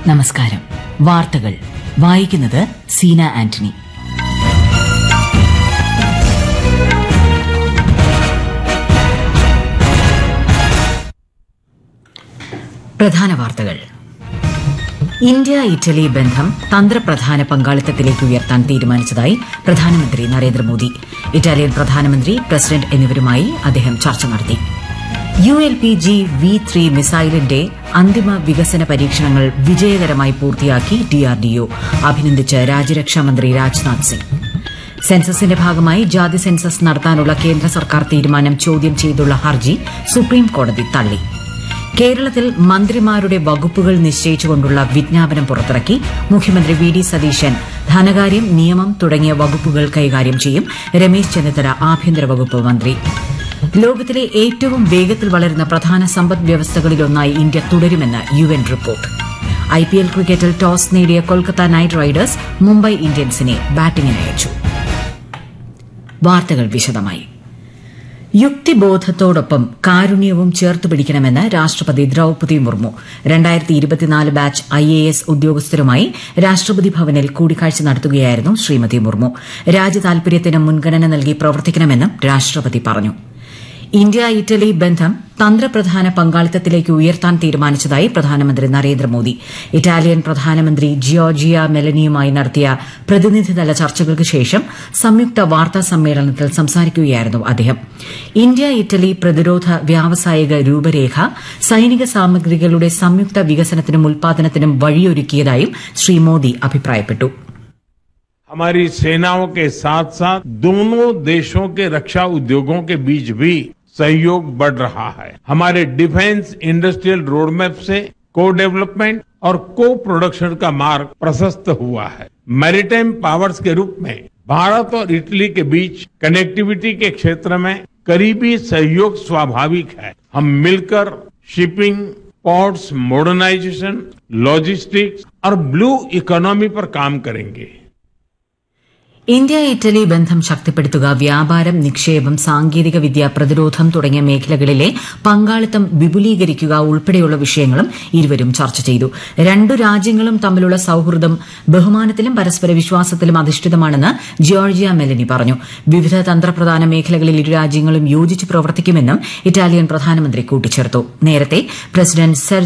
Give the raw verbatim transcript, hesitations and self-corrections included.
നമസ്കാരം. വാർത്തകൾ വായിക്കുന്നത് സീന ആന്റണി. പ്രധാന വാർത്തകൾ. ഇന്ത്യ ഇറ്റലി ബന്ധം തന്ത്രപ്രധാന പങ്കാളിത്തത്തിലേക്ക് ഉയർത്താൻ തീരുമാനിച്ചതായി പ്രധാനമന്ത്രി നരേന്ദ്രമോദി. ഇറ്റാലിയൻ പ്രധാനമന്ത്രി, പ്രസിഡന്റ് എന്നിവരുമായി അദ്ദേഹം ചർച്ച നടത്തി. U L P G V three മിസൈലിന്റെ അന്തിമ വികസന പരീക്ഷണങ്ങൾ വിജയകരമായി പൂർത്തിയാക്കി ഡിആർഡിഒ. അഭിനന്ദിച്ച് രാജ്യരക്ഷാമന്ത്രി രാജ്നാഥ് സിംഗ്. സെൻസസിന്റെ ഭാഗമായി ജാതി സെൻസസ് നടത്താനുള്ള കേന്ദ്ര സർക്കാർ തീരുമാനം ചോദ്യം ചെയ്തുള്ള ഹർജി സുപ്രീംകോടതി തള്ളി. കേരളത്തിൽ മന്ത്രിമാരുടെ വകുപ്പുകൾ നിശ്ചയിച്ചുകൊണ്ടുള്ള വിജ്ഞാപനം പുറത്തിറക്കി. മുഖ്യമന്ത്രി വി ഡി സതീശൻ ധനകാര്യം, നിയമം തുടങ്ങിയ വകുപ്പുകൾ കൈകാര്യം ചെയ്യും. രമേശ് ചെന്നിത്തല ആഭ്യന്തര വകുപ്പ് മന്ത്രി. ലോകത്തിലെ ഏറ്റവും വേഗത്തിൽ വളരുന്ന പ്രധാന സമ്പദ് വ്യവസ്ഥകളിലൊന്നായി ഇന്ത്യ തുടരുമെന്ന് യു എൻ റിപ്പോർട്ട്. ഐപിഎൽ ക്രിക്കറ്റിൽ ടോസ് നേടിയ കൊൽക്കത്ത നൈറ്റ് റൈഡേഴ്സ് മുംബൈ ഇന്ത്യൻസിനെ ബാറ്റിംഗിനയച്ചു. വാർത്തകൾ വിശദമായി. യുക്തിബോധത്തോടൊപ്പം കാരുണ്യവും ചേർത്തുപിടിക്കണമെന്ന് രാഷ്ട്രപതി ദ്രൌപദി മുർമു. രണ്ടായിരത്തി ഇരുപത്തിനാല് ബാച്ച് ഐ എ എസ് ഉദ്യോഗസ്ഥരുമായി രാഷ്ട്രപതി ഭവനിൽ കൂടിക്കാഴ്ച നടത്തുകയായിരുന്നു ശ്രീമതി മുർമു. രാജ്യതാൽപര്യത്തിന് മുൻഗണന നൽകി പ്രവർത്തിക്കണമെന്നും രാഷ്ട്രപതി പറഞ്ഞു. ഇന്ത്യ ഇറ്റലി ബന്ധം തന്ത്രപ്രധാന പങ്കാളിത്തത്തിലേക്ക് ഉയർത്താൻ തീരുമാനിച്ചതായി പ്രധാനമന്ത്രി നരേന്ദ്രമോദി. ഇറ്റാലിയൻ പ്രധാനമന്ത്രി ജിയോർജിയ മെലനിയുമായി നടത്തിയ പ്രതിനിധിതല ചർച്ചകൾക്ക് ശേഷം സംയുക്ത വാർത്താ സമ്മേളനത്തിൽ സംസാരിക്കുകയായിരുന്നു അദ്ദേഹം. ഇന്ത്യ ഇറ്റലി പ്രതിരോധ വ്യാവസായിക രൂപരേഖ സൈനിക സാമഗ്രികളുടെ സംയുക്ത വികസനത്തിനും ഉൽപാദനത്തിനും വഴിയൊരുക്കിയതായും ശ്രീ മോദി അഭിപ്രായപ്പെട്ടു. हमारी सेनाओं के साथ साथ दोनों देशों के रक्षा उद्योगों के बीच भी सहयोग बढ़ रहा है. हमारे डिफेंस इंडस्ट्रियल रोडमैप से को डेवलपमेंट और को प्रोडक्शन का मार्ग प्रशस्त हुआ है. मैरीटाइम पावर्स के रूप में भारत और इटली के बीच कनेक्टिविटी के क्षेत्र में करीबी सहयोग स्वाभाविक है. हम मिलकर शिपिंग, पोर्ट्स मॉडर्नाइजेशन, लॉजिस्टिक्स और ब्लू इकोनॉमी पर काम करेंगे. ഇന്ത്യ ഇറ്റലി ബന്ധം ശക്തിപ്പെടുത്തുക, വ്യാപാരം, നിക്ഷേപം, സാങ്കേതിക വിദ്യ, പ്രതിരോധം തുടങ്ങിയ മേഖലകളിലെ പങ്കാളിത്തം വിപുലീകരിക്കുക ഉൾപ്പെടെയുള്ള വിഷയങ്ങളും ഇരുവരും ചർച്ച ചെയ്തു. രണ്ടു രാജ്യങ്ങളും തമ്മിലുള്ള സൌഹൃദം ബഹുമാനത്തിലും പരസ്പര വിശ്വാസത്തിലും അധിഷ്ഠിതമാണെന്ന് ജിയോർജിയ മെലനി പറഞ്ഞു. വിവിധ തന്ത്രപ്രധാന മേഖലകളിൽ ഇരു രാജ്യങ്ങളും യോജിച്ച് പ്രവർത്തിക്കുമെന്നും ഇറ്റാലിയൻ പ്രധാനമന്ത്രി കൂട്ടിച്ചേർത്തു. നേരത്തെ പ്രസിഡന്റ് സെർജിയോ